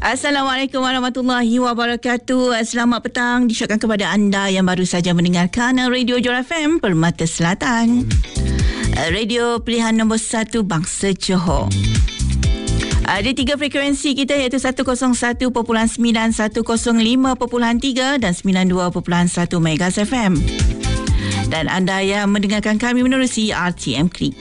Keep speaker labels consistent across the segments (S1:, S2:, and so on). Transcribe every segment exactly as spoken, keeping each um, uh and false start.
S1: Assalamualaikum warahmatullahi wabarakatuh. Selamat petang disyukurkan kepada anda yang baru saja mendengarkan Radio Johor F M Permata Selatan, radio pilihan nombor satu bangsa Johor. Ada tiga frekuensi kita iaitu seratus satu perpuluhan sembilan, seratus lima perpuluhan tiga dan sembilan puluh dua perpuluhan satu Megas F M. Dan anda yang mendengarkan kami menerusi R T M Klik.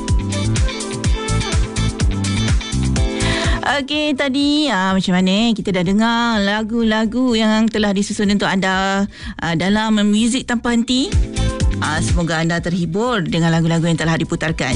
S1: Okey, tadi uh, macam mana kita dah dengar lagu-lagu yang telah disusun untuk anda uh, dalam muzik tanpa henti. Uh, semoga anda terhibur dengan lagu-lagu yang telah diputarkan.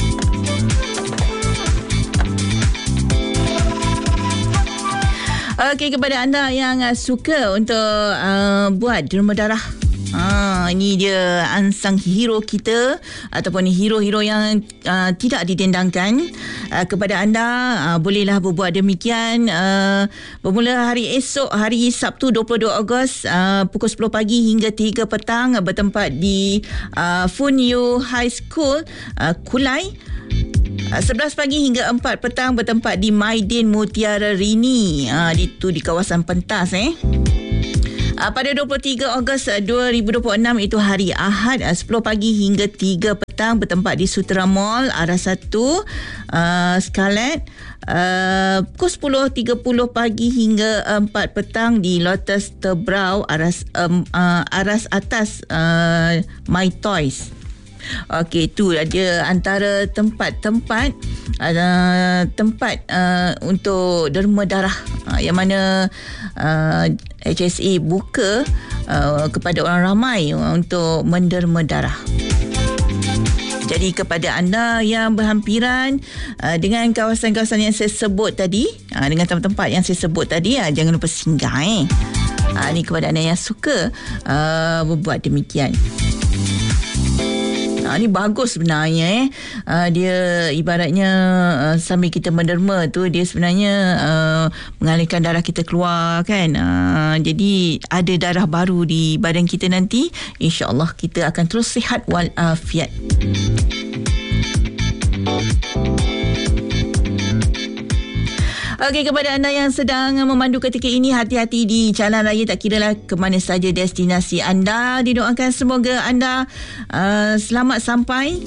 S1: Okey, kepada anda yang uh, suka untuk uh, buat derma darah, Ah, ini dia unsung hero kita ataupun hero-hero yang uh, tidak didendangkan. Uh, kepada anda uh, bolehlah berbuat demikian uh, bermula hari esok, hari Sabtu dua puluh dua Ogos uh, pukul sepuluh pagi hingga tiga petang, uh, bertempat di uh, Fun Yu High School, uh, Kulai. Uh, sebelas pagi hingga empat petang bertempat di Maidin Mutiara Rini, uh, itu di kawasan Pentas eh. Uh, pada dua puluh tiga Ogos dua ribu dua puluh enam itu hari Ahad, uh, sepuluh pagi hingga tiga petang bertempat di Sutera Mall arah satu, uh, Scarlet, uh, pukul sepuluh tiga puluh pagi hingga empat petang di Lotus Tebrau aras um, uh, aras atas uh, My Toys. Okey, itu ada antara tempat-tempat uh, tempat uh, untuk derma darah uh, yang mana uh, H S A buka uh, kepada orang ramai untuk menderma darah. Jadi kepada anda yang berhampiran uh, dengan kawasan-kawasan yang saya sebut tadi, uh, dengan tempat-tempat yang saya sebut tadi, uh, jangan lupa singgah eh. Uh, ini kepada anda yang suka uh, berbuat demikian. Ha, ni bagus sebenarnya eh. Uh, dia ibaratnya uh, sambil kita menderma tu dia sebenarnya uh, mengalirkan darah kita keluar kan. Uh, jadi ada darah baru di badan kita nanti. InsyaAllah kita akan terus sihat walafiat. Okey, kepada anda yang sedang memandu ketika ini, hati-hati di jalan raya, tak kiralah ke mana saja destinasi anda. Didoakan semoga anda uh, selamat sampai.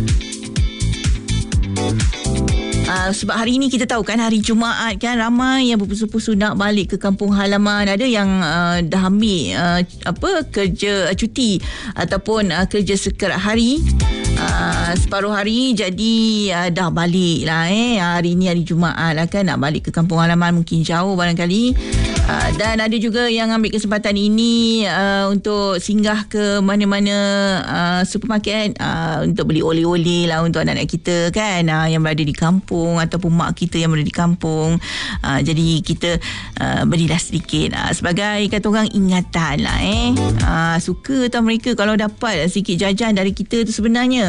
S1: Uh, sebab hari ini kita tahu kan hari Jumaat kan, ramai yang berpusu-pusu nak balik ke kampung halaman. Ada yang uh, dah ambil uh, apa kerja uh, cuti ataupun uh, kerja sekerat hari, uh, separuh hari, jadi uh, dah balik lah eh. Hari ini hari Jumaat lah kan, nak balik ke kampung halaman, mungkin jauh barangkali. Uh, dan ada juga yang ambil kesempatan ini uh, untuk singgah ke mana-mana uh, supermarket uh, untuk beli oleh-oleh lah untuk anak-anak kita kan, uh, yang berada di kampung ataupun mak kita yang berada di kampung. Uh, jadi kita uh, berilah sedikit uh, sebagai kata orang ingatan lah eh. Uh, suka tau mereka kalau dapat sikit jajan dari kita tu sebenarnya.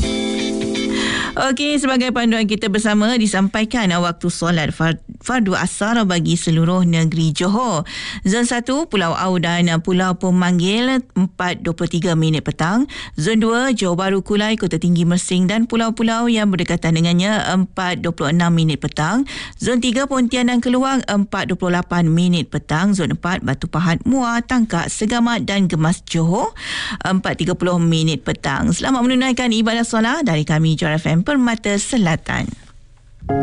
S1: Okey, sebagai panduan kita bersama disampaikan waktu solat fardu asar bagi seluruh negeri Johor. Zon satu Pulau Au dan Pulau Pemanggil empat dua puluh tiga minit petang. Zon dua Johor Bahru Kulai, Kota Tinggi Mersing dan pulau-pulau yang berdekatan dengannya empat dua puluh enam minit petang. Zon tiga Pontianak Keluang empat dua puluh lapan minit petang. Zon empat Batu Pahat, Muar, Tangkak, Segamat dan Gemas Johor empat tiga puluh minit petang. Selamat menunaikan ibadah solat dari kami Johor F M Permata Selatan.